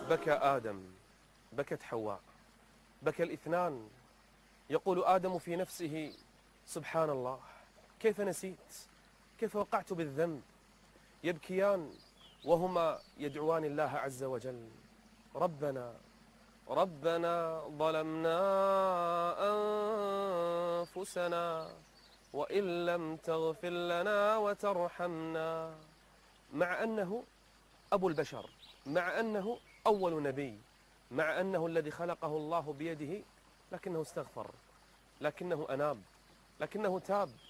بكى آدم، بكت حواء، بكى الاثنان. يقول آدم في نفسه: سبحان الله، كيف نسيت، كيف وقعت بالذنب. يبكيان وهما يدعوان الله عز وجل: ربنا ربنا ظلمنا أنفسنا وإن لم تغفر لنا وترحمنا. مع أنه أبو البشر، مع أنه أول نبي، مع أنه الذي خلقه الله بيده، لكنه استغفر، لكنه أناب، لكنه تاب،